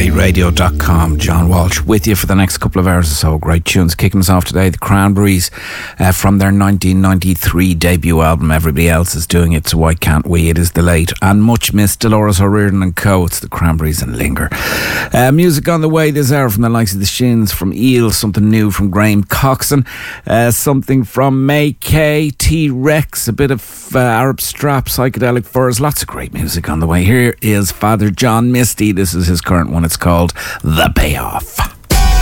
LiveGayRadio.com. John Walsh with you for the next couple of hours or so. Great tunes kicking us off today. The Cranberries from their 1993 debut album. Everybody else is doing it, so why can't we? It is the late and much missed Dolores O'Riordan and Co. It's the Cranberries and Linger. Music on the way this hour from the likes of the Shins, from Eel, something new from Graham Coxon, something from May K, T-Rex, a bit of Arab Strap, Psychedelic Furs, lots of great music on the way. Here is Father John Misty. This is his current one. It's called The Payoff.